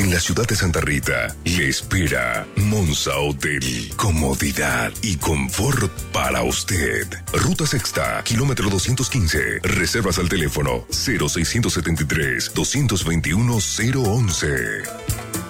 en la ciudad de Santa Rita, le espera Monza Hotel. Comodidad y confort para usted. Ruta Sexta, kilómetro 215. Reservas al teléfono 0673 221 011.